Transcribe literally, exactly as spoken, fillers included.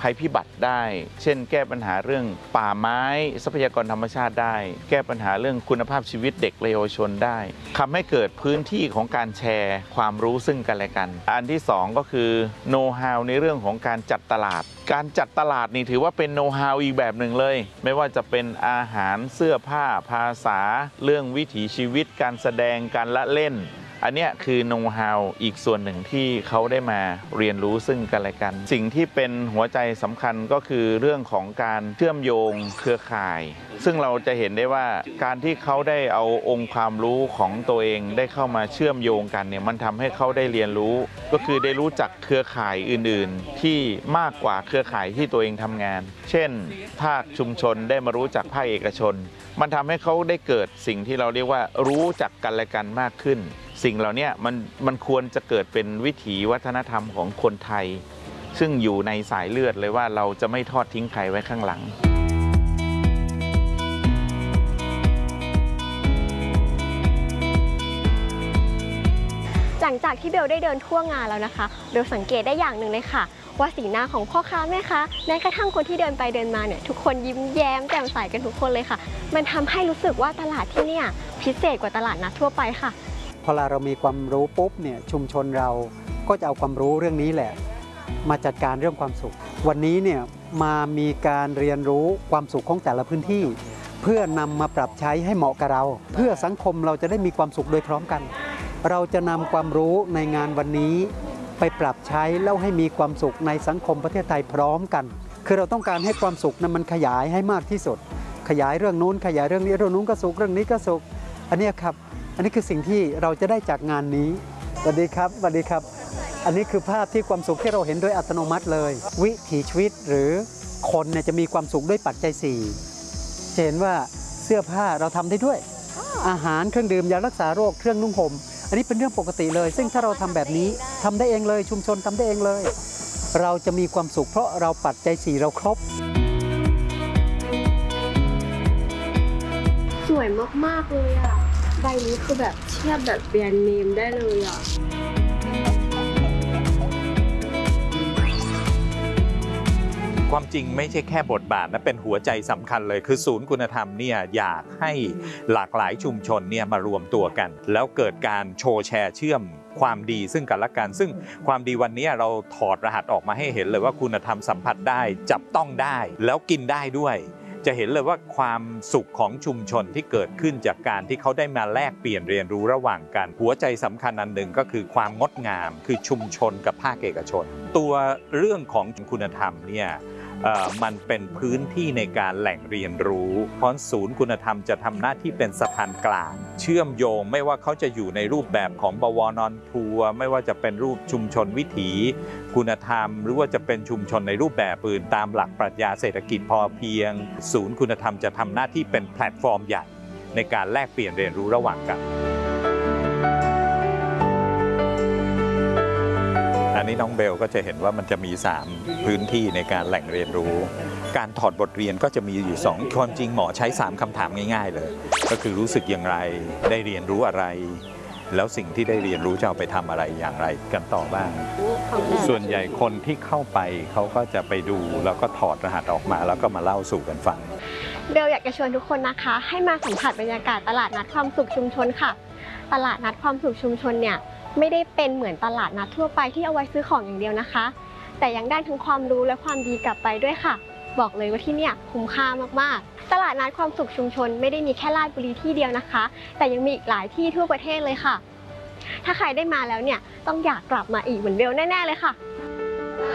ภัยพิบัติได้เช่นแก้ปัญหาเรื่องป่าไม้ทรัพยากรธรรมชาติได้แก้ปัญหาเรื่องคุณภาพชีวิตเด็กและเยาวชนได้ทำให้เกิดพื้นที่ของการแชร์ความรู้ซึ่งกันและกันอันที่สองก็คือโน้ตฮาวในเรื่องของการจัดตลาดการจัดตลาดนี่ถือว่าเป็นโน้ตฮาวอีกแบบหนึ่งเลยไม่ว่าจะเป็นอาหารเสื้อผ้าภาษาเรื่องวิถีชีวิตการแสดงการละเล่นอันนี้คือโน้ตฮาวอีกส่วนหนึ่งที่เขาได้มาเรียนรู้ซึ่งกันและกันสิ่งที่เป็นหัวใจสำคัญก็คือเรื่องของการเชื่อมโยงเครือข่ายซึ่งเราจะเห็นได้ว่าการที่เขาได้เอาองค์ความรู้ของตัวเองได้เข้ามาเชื่อมโยงกันเนี่ยมันทำให้เขาได้เรียนรู้ก็คือได้รู้จักเครือข่ายอื่นๆที่มากกว่าเครือข่ายที่ตัวเองทำงานเช่นภาคชุมชนได้มารู้จักภาคเอกชนมันทำให้เขาได้เกิดสิ่งที่เราเรียกว่ารู้จักกันและกันมากขึ้นสิ่งเหล่านี้มันมันควรจะเกิดเป็นวิถีวัฒนธรรมของคนไทยซึ่งอยู่ในสายเลือดเลยว่าเราจะไม่ทอดทิ้งใครไว้ข้างหลังหลังจากที่เบลได้เดินทั่วงานแล้วนะคะเบลสังเกตได้อย่างหนึ่งเลยค่ะว่าสีหน้าของพ่อค้าแม่ค้าแม้กระทั่งคนที่เดินไปเดินมาเนี่ยทุกคนยิ้มแย้มแจ่มใสกันทุกคนเลยค่ะมันทำให้รู้สึกว่าตลาดที่เนี่ยพิเศษกว่าตลาดนัดทั่วไปค่ะพอเรามีความรู้ปุ๊บเนี่ยชุมชนเราก็จะเอาความรู้เรื่องนี้แหละมาจัดการเรื่องความสุขวันนี้เนี่ยมามีการเรียนรู้ความสุขของแต่ละพื้นที่เพื่อนำมาปรับใช้ให้เหมาะกับเราเพื่อสังคมเราจะได้มีความสุขโดยพร้อมกันเราจะนำความรู้ในงานวันนี้ไปปรับใช้แล้วให้มีความสุขในสังคมประเทศไทยพร้อมกันคือเราต้องการให้ความสุขนั้นมันขยายให้มากที่สุดขยายเรื่องนู้นขยายเรื่องนี้เรื่องนู้นก็สุขเรื่องนี้ก็สุขอันนี้ครับอันนี้คือสิ่งที่เราจะได้จากงานนี้สวัสดีครับสวัสดีครับอันนี้คือภาพที่ความสุขที่เราเห็นโดยอัตโนมัติเลยวิถีชีวิตหรือคนเนี่ยจะมีความสุขด้วยปัจจัยสี่เห็นว่าเสื้อผ้าเราทำได้ด้วยอาหารเครื่องดื่มยารักษาโรคเครื่องนุ่งห่มอันนี้เป็นเรื่องปกติเลยซึ่งถ้าเราทำแบบนี้ทำได้เองเลยชุมชนทำได้เองเลยเราจะมีความสุขเพราะเราปัจจัยสี่เราครบสวยมากๆเลยอ่ะใบนี้คือแบบเทียบแบบแบรนด์เนมได้เลยอ่ะความจริงไม่ใช่แค่บทบาทนะเป็นหัวใจสำคัญเลยคือศูนย์คุณธรรมเนี่ยอยากให้หลากหลายชุมชนเนี่ยมารวมตัวกันแล้วเกิดการโชว์แชร์เชื่อมความดีซึ่งกันและกันซึ่งความดีวันนี้เราถอดรหัสออกมาให้เห็นเลยว่าคุณธรรมสัมผัสได้จับต้องได้แล้วกินได้ด้วยจะเห็นเลยว่าความสุขของชุมชนที่เกิดขึ้นจากการที่เขาได้มาแลกเปลี่ยนเรียนรู้ระหว่างกันหัวใจสำคัญอันหนึ่งก็คือความงดงามคือชุมชนกับภาคเอกชนตัวเรื่องของคุณธรรมเนี่ยมันเป็นพื้นที่ในการแหล่งเรียนรู้เพราะศูนย์คุณธรรมจะทำหน้าที่เป็นสะพานกลางเชื่อมโยงไม่ว่าเขาจะอยู่ในรูปแบบของบวรนอนทัวร์ไม่ว่าจะเป็นรูปชุมชนวิถีคุณธรรมหรือว่าจะเป็นชุมชนในรูปแบบอื่นตามหลักปรัชญาเศรษฐกิจพอเพียงศูนย์คุณธรรมจะทำหน้าที่เป็นแพลตฟอร์มใหญ่ในการแลกเปลี่ยนเรียนรู้ระหว่างกันอันนี้น้องเบลก็จะเห็นว่ามันจะมีสามพื้นที่ในการแหล่งเรียนรู้การถอดบทเรียนก็จะมีอยู่สองความจริงหมอใช้สามคำถามง่ายๆเลยก็คือรู้สึกอย่างไรได้เรียนรู้อะไรแล้วสิ่งที่ได้เรียนรู้จะเอาไปทำอะไรอย่างไรกันต่อบ้างส่วนใหญ่คนที่เข้าไปเขาก็จะไปดูแล้วก็ถอดรหัสออกมาแล้วก็มาเล่าสู่กันฟังเบลอยากจะชวนทุกคนนะคะให้มาสัมผัสบรรยากาศตลาดนัดความสุขชุมชนค่ะตลาดนัดความสุขชุมชนเนี่ยไม่ได้เป็นเหมือนตลาดนัดทั่วไปที่เอาไว้ซื้อของอย่างเดียวนะคะแต่ยังได้ทั้งความรู้และความดีกลับไปด้วยค่ะบอกเลยว่าที่เนี่ยคุ้มค่ามากๆตลาดนัดความสุขชุมชนไม่ได้มีแค่ราชบุรีที่เดียวนะคะแต่ยังมีอีกหลายที่ทั่วประเทศเลยค่ะถ้าใครได้มาแล้วเนี่ยต้องอยากกลับมาอีกเหมือนเบลแน่ๆเลยค่ะ